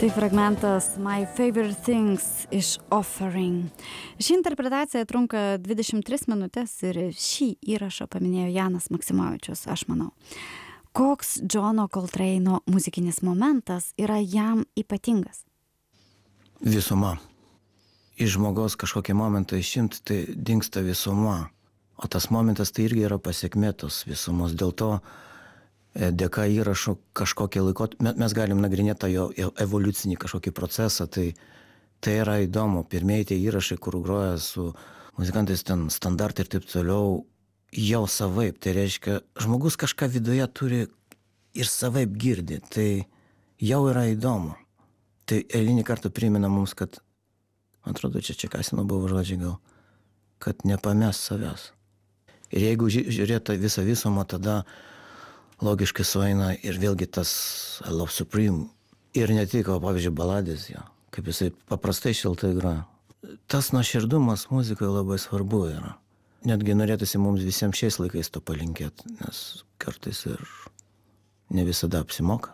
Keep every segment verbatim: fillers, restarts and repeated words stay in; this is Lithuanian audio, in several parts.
Tai fragmentas My Favorite Things iš Offering. Ši interpretacija trunka dvidešimt tris minutės ir šį įrašą paminėjo Janas Maksimovičius, aš manau. Koks Johno Coltrane'o muzikinis momentas yra jam ypatingas? Visuma. Iš žmogaus kažkokį momentą išimti, tai dingsta visuma. O tas momentas tai irgi yra pasiekmė tos visumos. Dėl to dėka įrašų kažkokį laikot, mes galim nagrinėti tą jo evoliucinį kažkokį procesą, tai, tai yra įdomu. Pirmieji tie įrašai, kur groja su muzikantais ten standartai ir taip toliau, jau savaip. Tai reiškia, žmogus kažką viduje turi ir savaip girdi, tai jau yra įdomu. Tai eilinį kartą primena mums, kad, atrodo, čia Čekasino buvo žodžiai gal, kad nepames savęs. Ir jeigu žiūrėtų visą visumą, tada logiškai sueina ir vėlgi tas I Love Supreme. Ir ne tik, o pavyzdžiui, baladės jo, kaip jisai paprastai šiltai groja. Tas nuoširdumas muzikoje labai svarbu yra. Netgi norėtųsi mums visiems šiais laikais to palinkėti, nes kartais ir ne visada apsimoka.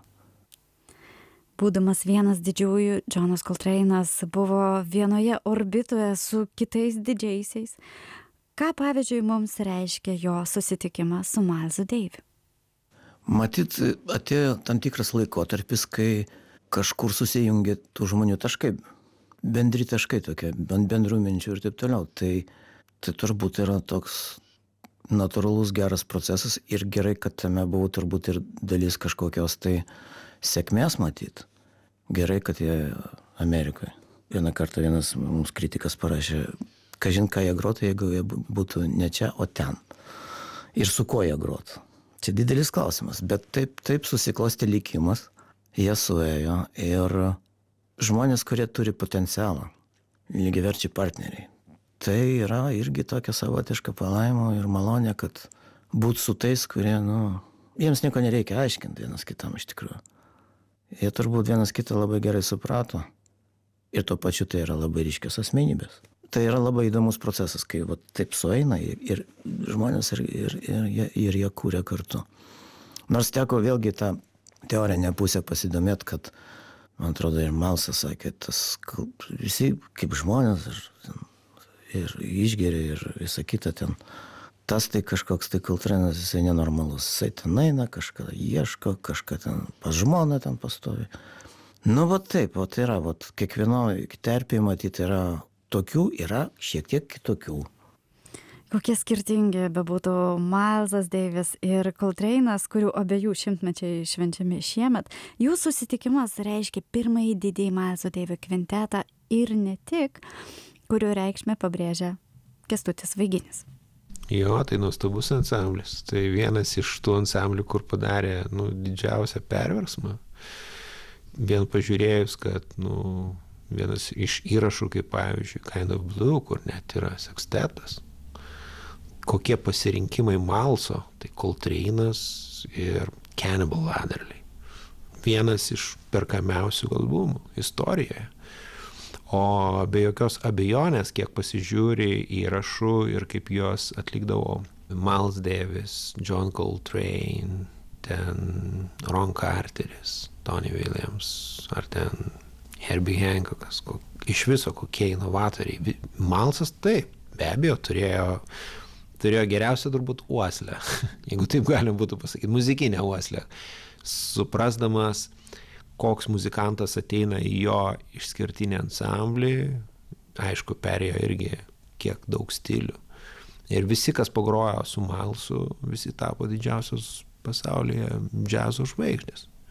Būdamas vienas didžiųjų, Johnas Coltrane'as buvo vienoje orbitoje su kitais didžiaisiais. Ką, pavyzdžiui, mums reiškia jo susitikimas su Milesu Daviu? Matyt, atėjo tam tikras laikotarpis, kai kažkur susijungia tų žmonių taškai, bendri taškai tokie, bendrų minčių ir taip toliau. Tai, tai turbūt yra toks natūralus geras procesas ir gerai, kad tame buvo turbūt ir dalis kažkokios tai sėkmės matyt. Gerai, kad jie Amerikoje. Vieną kartą vienas mums kritikas parašė, kažin ką jie grotų, jeigu jie būtų ne čia, o ten. Ir su ko jie grotų. Čia didelis klausimas, bet taip, taip susiklostė likimas, jie suėjo ir žmonės, kurie turi potencialą, lygiaverčiai partneriai. Tai yra irgi tokia savotiška palaima ir malonė, kad būt su tais, kurie, nu, jiems nieko nereikia aiškinti vienas kitam iš tikrųjų. Jie turbūt vienas kitą labai gerai suprato ir tuo pačiu tai yra labai ryškios asmenybės. Tai yra labai įdomus procesas, kai va, taip sueina ir, ir žmonės ir, ir, ir, ir, ir jie kūrė kartu. Nors teko vėlgi tą teorinę pusę pasidomėti, kad, man atrodo, ir Milesas sakė, tas, visi kaip žmonės ir, ir išgeria ir visą kitą ten. Tas tai kažkoks tai Coltrane'as, jisai nenormalus. Jisai ten eina, kažką ieško, kažką ten pas žmoną ten pastovi. Nu, va taip, va tai yra, va kiekvienoje terpėje matyti yra tokių, yra šiek tiek kitokių. Kokie skirtingi bebūtų Milesas Davis ir Coltrane'as, kurių abiejų šimtmečiai švenčiami šiemet, jų susitikimas reiškia pirmąjį didįjį Mileso Davio kvintetą ir ne tik, kurio reikšmę pabrėžia Kęstutis Vaiginis. Jo, tai nuostabus ansamblis. Tai vienas iš tų ansamblių, kur padarė nu, didžiausią perversmą. Vien pažiūrėjus, kad nu, vienas iš įrašų, kaip pavyzdžiui, Kind of Blue, kur net yra sekstetas. Kokie pasirinkimai Mileso, tai Coltrane'as ir Cannibal Adderley. Vienas iš perkamiausių albumų istorijoje. O be jokios abejonės, kiek pasižiūri įrašų ir kaip juos atlikdavo Miles Davis, John Coltrane, ten Ron Carteris, Tony Williams, ar ten Herbie Hancockas, kok, iš viso kokie inovatoriai. Milesas taip, be abejo, turėjo, turėjo geriausią turbūt uoslę, jeigu taip galim būtų pasakyti, muzikinę uoslę, suprasdamas, koks muzikantas ateina į jo išskirtinį ansamblį, aišku, perėjo irgi kiek daug stilių. Ir visi, kas pagrojo su Milesu, visi tapo didžiausios pasaulyje džiazo žvaigždės.